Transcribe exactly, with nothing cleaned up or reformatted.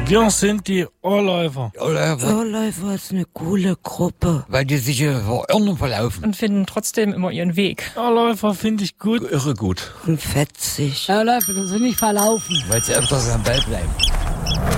Wir sind die Ohrläufer. Ohrläufer. Ohrläufer ist eine coole Gruppe. Weil die sich hier verirren verlaufen. Und finden trotzdem immer ihren Weg. Ohrläufer finde ich gut. Irre gut. Und fetzig. Ohrläufer, das sind nicht verlaufen. Weil sie öfters am Ball bleiben.